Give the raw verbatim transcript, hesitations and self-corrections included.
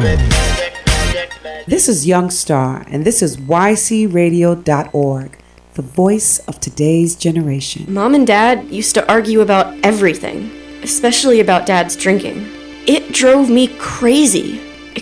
This is Young Star, and this is Y C radio dot org, the voice of today's generation. Mom and Dad used to argue about everything, especially about Dad's drinking. It drove me crazy.